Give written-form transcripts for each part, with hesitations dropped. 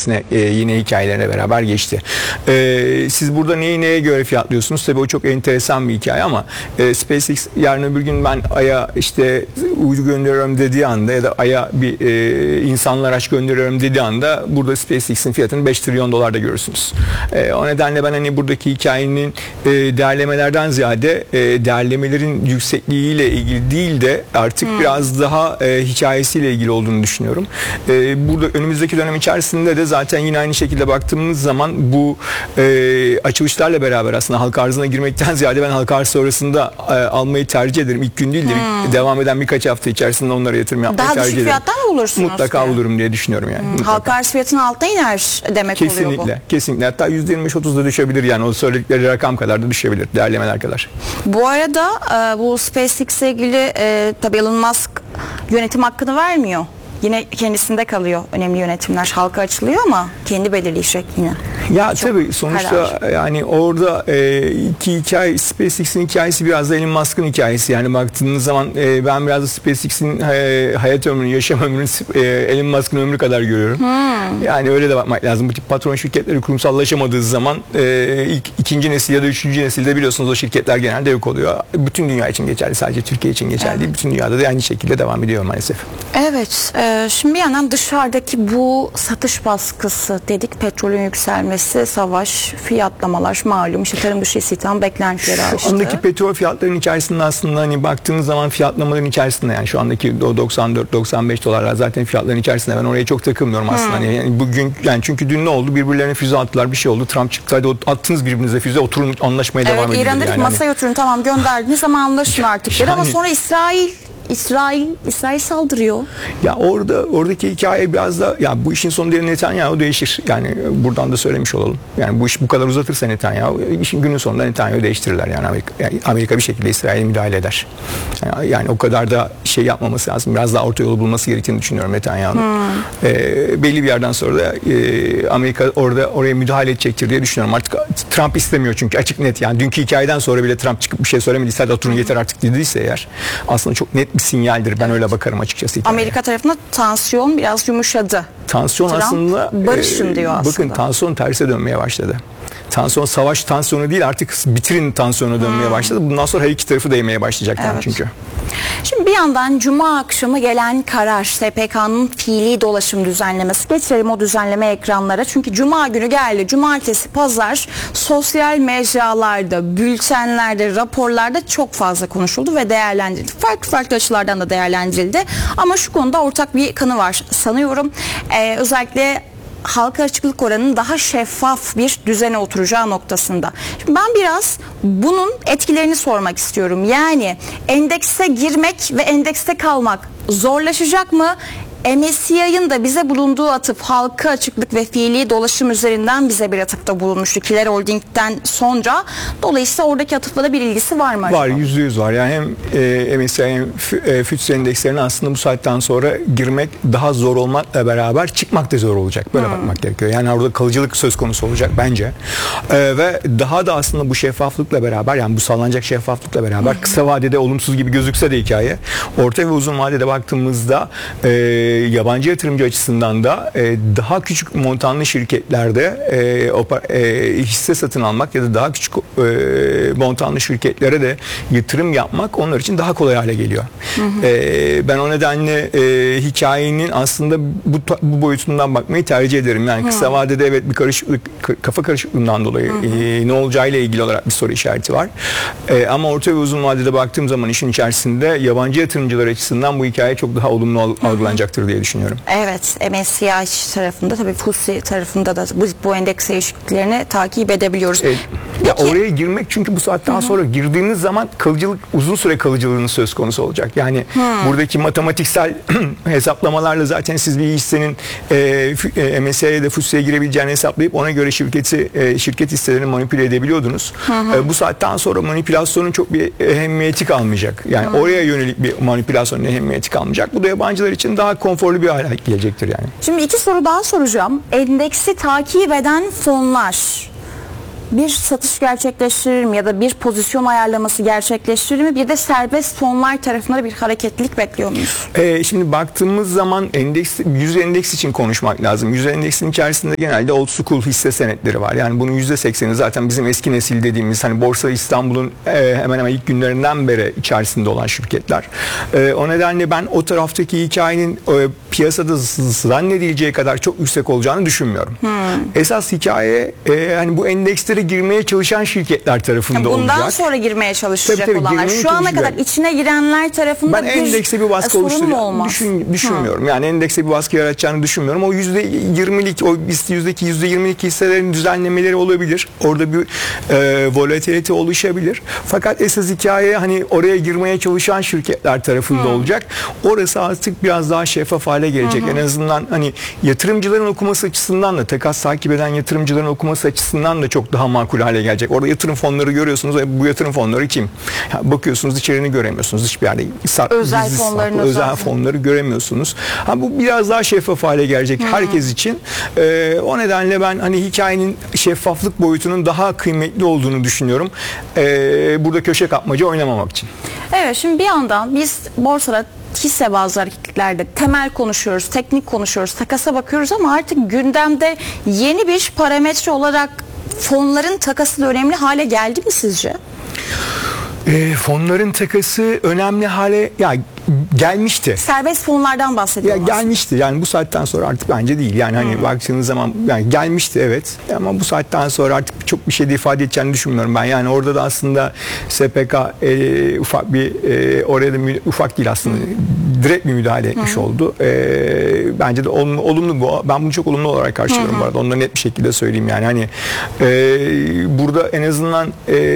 içerisine yine hikayelerine beraber geçti. Siz burada neyi neye göre fiyatlıyorsunuz? Tabii o çok enteresan bir hikaye ama SpaceX yarın öbür gün ben Ay'a işte uydu gönderiyorum dediği anda ya da Ay'a bir insanlı araç gönderiyorum dediği anda burada SpaceX'in fiyatını 5 trilyon dolarda görürsünüz. O nedenle ben hani buradaki hikayenin değerlemelerden ziyade değerlemelerin yüksekliğiyle ilgili değil de artık biraz daha hikayesiyle ilgili olduğunu düşünüyorum. Burada önümüzdeki dönem içerisinde de zaten yine aynı şekilde baktığımız zaman bu açılışlarla beraber aslında halka arzına girmekten ziyade ben halka arz sonrasında almayı tercih ederim. İlk gün değil de devam eden birkaç hafta içerisinde onlara yatırım yapmayı tercih ederim. Daha düşük fiyattan mı bulursunuz? Mutlaka bulurum diye düşünüyorum yani. Halka arz fiyatının altına iner demek kesinlikle, oluyor bu. Kesinlikle. Hatta %25-30'da düşebilir yani o söyledikleri rakam kadar da düşebilir. Değerlemeler kadar. Bu arada bu SpaceX ile ilgili tabii Elon Musk yönetim hakkını vermiyor. Yine kendisinde kalıyor önemli yönetimler. Halka açılıyor ama kendi belirleyecek yine. Ya tabii sonuçta yani orada iki hikaye, SpaceX'in hikayesi biraz da Elon Musk'ın hikayesi. Yani baktığınız zaman ben biraz da SpaceX'in hayat ömrünü, yaşam ömrünü Elon Musk'ın ömrü kadar görüyorum. Yani öyle de bakmak lazım. Bu tip patron şirketleri kurumsallaşamadığı zaman ikinci nesil ya da üçüncü nesilde biliyorsunuz o şirketler genelde yok oluyor. Bütün dünya için geçerli. Sadece Türkiye için geçerli değil. Bütün dünyada da aynı şekilde devam ediyor maalesef. Evet. Şimdi bir yandan dışarıdaki bu satış baskısı dedik, petrolün yükselmesi, savaş, fiyatlamalar malum, işte tarım dışı istihdam beklentileri aştı. Şu andaki petrol fiyatlarının içerisinde aslında hani baktığınız zaman fiyatlamaların içerisinde yani şu andaki o 94-95 dolarlar zaten fiyatların içerisinde ben oraya çok takılmıyorum aslında. Yani bugün yani çünkü dün ne oldu? Birbirlerine füze attılar, bir şey oldu. Trump çıktı, hadi attınız birbirinize füze, oturun anlaşmaya devam edin. İran dedi ki masaya oturun, tamam gönderdiniz ama anlaşın artık yani, ama sonra İsrail saldırıyor. Ya oradaki hikaye biraz da ya bu işin sonu diye Netanyahu değişir. Yani buradan da söylemiş olalım. Yani bu iş bu kadar uzatırsa Netanyahu işin günün sonunda Netanyahu değiştirirler. Yani Amerika bir şekilde İsrail'e müdahale eder. Yani o kadar da şey yapmaması lazım. Biraz daha orta yolu bulması gerektiğini düşünüyorum Netanyahu'nun. Belli bir yerden sonra da Amerika oraya müdahale edecektir diye düşünüyorum. Artık Trump istemiyor çünkü açık net. Yani dünkü hikayeden sonra bile Trump çıkıp bir şey söylemediyse hadi oturun yeter artık dediyse eğer aslında çok net bir sinyaldir. Ben öyle bakarım açıkçası. Amerika tarafında tansiyon biraz yumuşadı. Tansiyon Trump, aslında barışın diyor aslında. Bakın tansiyon terse dönmeye başladı. Tansiyon savaş tansiyonu değil artık bitirin tansiyona dönmeye başladı. Bundan sonra her iki tarafı da yemeye başlayacaklar çünkü. Şimdi bir yandan Cuma akşamı gelen karar, SPK'nın fiili dolaşım düzenlemesi. Getirelim o düzenleme ekranlara. Çünkü Cuma günü geldi. Cumartesi, pazar sosyal mecralarda, bültenlerde, raporlarda çok fazla konuşuldu ve değerlendirildi. Farklı açılardan da değerlendirildi. Ama şu konuda ortak bir kanı var sanıyorum. Özellikle halka açıklık oranının daha şeffaf bir düzene oturacağı noktasında. Şimdi ben biraz bunun etkilerini sormak istiyorum. Yani endekse girmek ve endekste kalmak zorlaşacak mı? MSCI'nin da bize bulunduğu atıf halka açıklık ve fiili dolaşım üzerinden bize bir atıfta bulunmuştu. Kiler Holding'den sonra. Dolayısıyla oradaki atıfla da bir ilgisi var mı acaba? Var, %100 var. Yani hem MSCI hem FTSE endekslerine aslında bu saatten sonra girmek daha zor olmakla beraber çıkmak da zor olacak. Böyle bakmak gerekiyor. Yani orada kalıcılık söz konusu olacak bence. Ve daha da aslında bu şeffaflıkla beraber yani bu sağlanacak şeffaflıkla beraber kısa vadede olumsuz gibi gözükse de hikaye orta ve uzun vadede baktığımızda yabancı yatırımcı açısından da daha küçük montanlı şirketlerde hisse satın almak ya da daha küçük montanlı şirketlere de yatırım yapmak onlar için daha kolay hale geliyor. Ben o nedenle hikayenin aslında bu boyutundan bakmayı tercih ederim. Yani kısa vadede evet bir karışıklık, kafa karışıklığından dolayı ne olacağıyla ilgili olarak bir soru işareti var. Ama orta ve uzun vadede baktığım zaman işin içerisinde yabancı yatırımcılar açısından bu hikaye çok daha olumlu algılanacaktır diye düşünüyorum. Evet, MSCI tarafında tabii FTSE tarafında da bu endeks değişikliklerini takip edebiliyoruz. Ya oraya girmek çünkü bu saatten sonra girdiğiniz zaman kalıcılık, uzun süre kalıcılığının söz konusu olacak. Yani buradaki matematiksel hesaplamalarla zaten siz bir hissenin MSCI'ye ya da FTSE'ye girebileceğini hesaplayıp ona göre şirket hisselerini manipüle edebiliyordunuz. Bu saatten sonra manipülasyonun çok bir ehemmiyeti kalmayacak. Yani oraya yönelik bir manipülasyonun ehemmiyeti kalmayacak. Bu da yabancılar için daha konforlu bir hale gelecektir yani. Şimdi iki soru daha soracağım. Endeksi takip eden fonlar bir satış gerçekleştirir mi ya da bir pozisyon ayarlaması gerçekleştirir mi? Bir de serbest fonlar tarafında bir hareketlilik bekliyor muyuz? Şimdi baktığımız zaman yüz endeks için konuşmak lazım. Yüz endeksin içerisinde genelde old school hisse senetleri var. Yani bunun %80'i zaten bizim eski nesil dediğimiz hani Borsa İstanbul'un hemen hemen ilk günlerinden beri içerisinde olan şirketler. O nedenle ben o taraftaki hikayenin piyasada zannedileceği kadar çok yüksek olacağını düşünmüyorum. Esas hikaye hani bu endekslere girmeye çalışan şirketler tarafında olacak. Bundan sonra girmeye çalışacak tabii, olanlar. Şu ana kadar içine girenler tarafında ben endekse bir baskı oluşturacağını düşünmüyorum. Yani endekse bir baskı yaratacağını düşünmüyorum. O %20'lik, o BIST %20'lik hisselerin düzenlemeleri olabilir. Orada bir volatilite oluşabilir. Fakat esas hikaye hani oraya girmeye çalışan şirketler tarafında olacak. Orası artık biraz daha şeffaf hale gelecek. En azından hani yatırımcıların okuması açısından da, takas takip eden yatırımcıların okuması açısından da çok daha makul hale gelecek. Orada yatırım fonları görüyorsunuz. Bu yatırım fonları kim? Bakıyorsunuz içeriğini göremiyorsunuz. Hiçbir yerde özel fonları göremiyorsunuz. Bu biraz daha şeffaf hale gelecek herkes için. O nedenle ben hani hikayenin şeffaflık boyutunun daha kıymetli olduğunu düşünüyorum. Burada köşe kapmaca oynamamak için. Evet, şimdi bir yandan biz borsada hisse bazı hareketlerde temel konuşuyoruz, teknik konuşuyoruz, takasa bakıyoruz ama artık gündemde yeni bir parametre olarak fonların takası da önemli hale geldi mi sizce? Fonların takası önemli hale gelmişti. Serbest fonlardan bahsediyorum. Gelmişti. Yani bu saatten sonra artık bence değil. Yani hani baktığınız zaman gelmişti evet. Ama bu saatten sonra artık çok bir şey de ifade edeceğini düşünmüyorum ben. Yani orada da aslında SPK ufak bir oraya da ufak değil aslında. Direkt bir müdahale etmiş oldu. Bence de olumlu bu. Ben bunu çok olumlu olarak karşılıyorum bu arada. Onu da net bir şekilde söyleyeyim yani. Hani burada en azından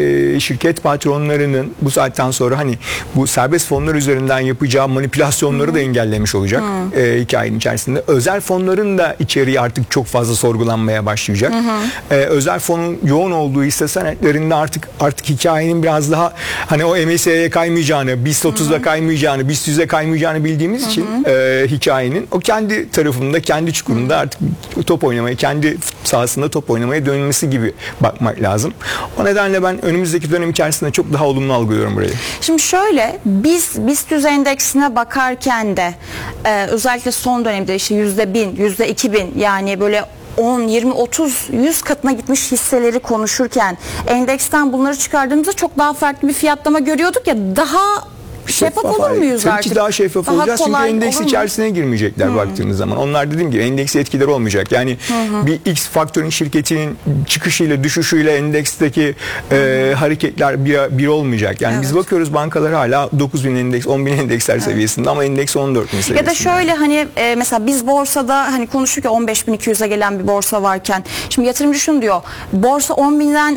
şirket patronlarının bu saatten sonra hani bu serbest fonlar üzerinden yapacağı manipülasyonları da engellemiş olacak hikayenin içerisinde. Özel fonların da içeriği artık çok fazla sorgulanmaya başlayacak. Özel fonun yoğun olduğu hisse senetlerinde artık hikayenin biraz daha hani o MSCI'ye kaymayacağını, BIST 30'da kaymayacağını, BIST 100'e kaymayacağını bildiğimiz için hikayenin o kendi tarafında, kendi çukurunda artık top oynamaya, kendi sahasında top oynamaya dönmesi gibi bakmak lazım. O nedenle ben önümüzdeki dönem içerisinde çok daha olumlu algılıyorum burayı. Şimdi şöyle, biz BIST 100 endeksine bakarken de özellikle son dönemde işte %1000, %2000 yani böyle 10, 20, 30, 100 katına gitmiş hisseleri konuşurken endeksten bunları çıkardığımızda çok daha farklı bir fiyatlama görüyorduk ya, daha şeffaf olur muyuz tabii artık? ki daha şeffaf olacağız çünkü endeks içerisine girmeyecekler baktığınız zaman. Onlar dediğim gibi endeks etkileri olmayacak. Yani bir X faktörün şirketinin çıkışıyla düşüşüyle endeksteki hareketler bir olmayacak. Yani biz bakıyoruz bankalar hala 9.000 endeks, 10.000 endeksler seviyesinde ama endeks 14.000 seviyesinde. Ya da şöyle hani mesela biz borsada hani konuştuk ya 15.200'e gelen bir borsa varken şimdi yatırımcı şunu diyor, borsa 10.000'den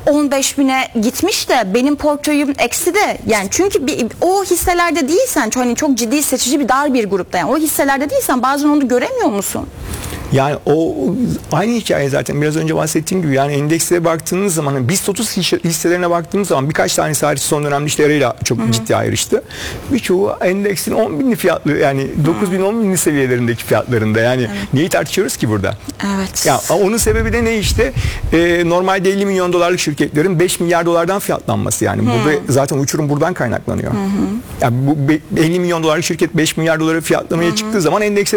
15.000'e gitmiş de benim portföyüm eksi de yani çünkü o hisselerde değilsen hani çok ciddi seçici bir dar bir grupta yani o hisselerde değilsen bazen onu göremiyor musun? Yani o aynı hikaye zaten biraz önce bahsettiğim gibi yani endekslere baktığınız zaman BIST 30 hisselerine baktığınız zaman birkaç tanesi hariç son dönemde işte Ereğli çok ciddi ayrıştı. Birçoğu endeksin 10.000'li fiyatlı yani 9.000-10.000'li seviyelerindeki fiyatlarında yani neyi tartışıyoruz ki burada? Evet. Ya onun sebebi de ne işte normalde 50 milyon dolarlık şirketlerin 5 milyar dolardan fiyatlanması yani burada zaten uçurum buradan kaynaklanıyor. Yani bu 50 milyon dolarlık şirket 5 milyar doları fiyatlamaya çıktığı zaman endekse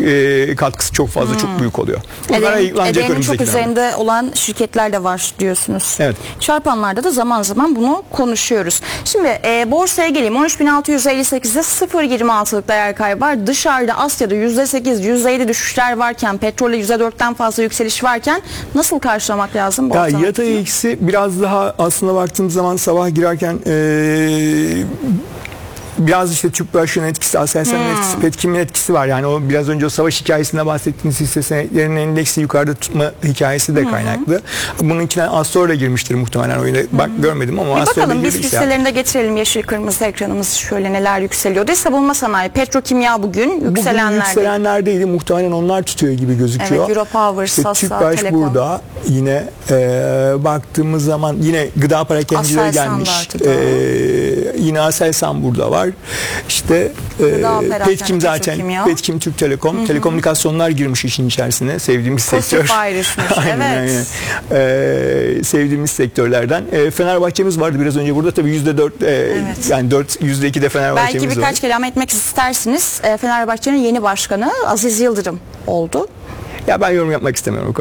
de katkısı çok fazla çok büyük oluyor. Bunlara ayıklanacak önümüzdeki çok üzerinde olan şirketler de var diyorsunuz. Evet. Çarpanlarda da zaman zaman bunu konuşuyoruz. Şimdi borsaya geleyim. 13.658'de 0.26'lık değer kaybı var. Dışarıda Asya'da %8, %7 düşüşler varken, petrolde %4'ten fazla yükseliş varken nasıl karşılamak lazım bu ortamı? Yatay eksi biraz daha aslında baktığımız zaman sabah girerken biraz işte Tüpraş'ın etkisi, Aselsan'ın etkisi, Petkim'in etkisi var. Yani o biraz önce o savaş hikayesinde bahsettiğiniz hisse senetlerinin endeksi yukarıda tutma hikayesi de kaynaklı. Bununkinden az sonra girmiştir muhtemelen oyuna. Bak görmedim ama az sonra bakalım biz hisselerinde getirelim yeşil kırmızı ekranımız şöyle neler yükseliyordu. Savunma sanayi, petrokimya bugün yükselenlerdeydi. Muhtemelen onlar tutuyor gibi gözüküyor. Evet, Europower, Sasa, Tüpraş Telekom. burada yine baktığımız zaman yine gıda perakendicilere gelmiş. Yine Aselsan burada var. var. İşte Gıda operasyonu, Petkim zaten. petrokimya. Petkim, Türk Telekom. Telekomünikasyonlar girmiş işin içerisine. Sevdiğimiz sektör. Pasif ayrışmış. Aynen, Evet. aynen. Sevdiğimiz sektörlerden. Fenerbahçe'miz vardı biraz önce burada. Tabii %4 yani %2'de Fenerbahçe'miz Belki var. birkaç kelam etmek istersiniz. Fenerbahçe'nin yeni başkanı Aziz Yıldırım oldu. Ya ben yorum yapmak istemiyorum.